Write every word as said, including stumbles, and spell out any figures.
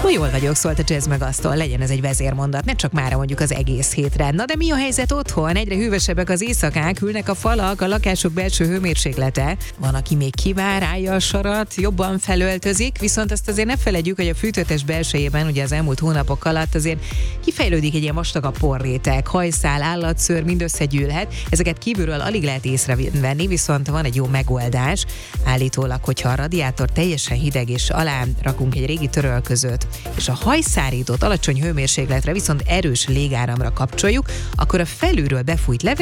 Ma jól vagyok, szólt a Jazz Megasztól, legyen ez egy vezérmondat, ne csak mára mondjuk az egész hétre. Na de mi a helyzet otthon? Egyre hűvösebbek az éjszakák, hűlnek a falak, a lakások belső hőmérséklete. Van, aki még kivár, állja a sarat, jobban felöltözik, viszont azt azért ne feledjük, hogy a fűtőtes belsejében ugye az elmúlt hónapok alatt azért kifejlődik egy ilyen vastagabb porréteg, hajszál, állatszőr, mind összegyűlhet. Ezeket kívülről alig lehet észrevenni, viszont van egy jó megoldás. Állítólag, hogyha a radiátor teljesen hideg és alá rakunk egy régi törölközőt, és a hajszárítót alacsony hőmérsékletre viszont erős légáramra kapcsoljuk, akkor a felülről befújt levegő